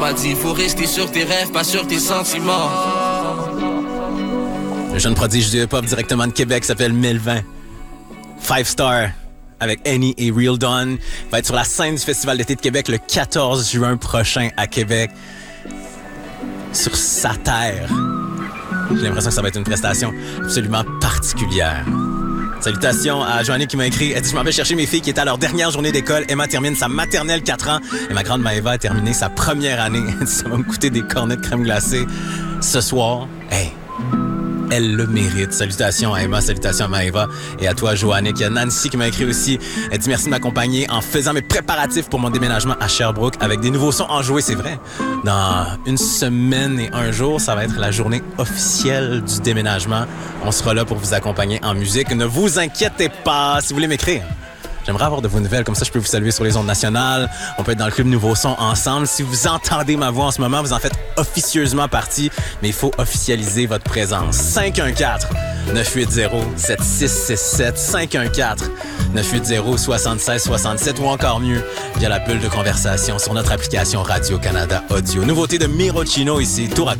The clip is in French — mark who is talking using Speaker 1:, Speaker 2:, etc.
Speaker 1: m'a dit, faut rester sur tes rêves, pas sur tes sentiments.
Speaker 2: Le jeune prodige du hip-hop directement de Québec s'appelle Melvin. 5 Star avec Annie et Real Dawn va être sur la scène du Festival d'été de Québec le 14 juin prochain à Québec. Sur sa terre. J'ai l'impression que ça va être une prestation absolument particulière. Salutations à Joannie qui m'a écrit. Elle dit, je m'en vais chercher mes filles qui étaient à leur dernière journée d'école. Emma termine sa maternelle 4 ans et ma grande Maëva a terminé sa première année. Ça va me coûter des cornets de crème glacée ce soir. Hey, elle le mérite. Salutations à Emma, salutations à Maëva et à toi, Joannie. Il y a Nancy qui m'a écrit aussi. Elle dit merci de m'accompagner en faisant mes préparatifs pour mon déménagement à Sherbrooke avec des nouveaux sons enjoués, c'est vrai. Dans 1 semaine et 1 jour, ça va être la journée officielle du déménagement. On sera là pour vous accompagner en musique. Ne vous inquiétez pas si vous voulez m'écrire. J'aimerais avoir de vos nouvelles, comme ça je peux vous saluer sur les ondes nationales. On peut être dans le club Nouveau Son ensemble. Si vous entendez ma voix en ce moment, vous en faites officieusement partie, mais il faut officialiser votre présence. 514-980-7667, 514-980-7667 ou encore mieux, via la bulle de conversation sur notre application Radio-Canada Audio. Nouveauté de Miro Chino ici, tour à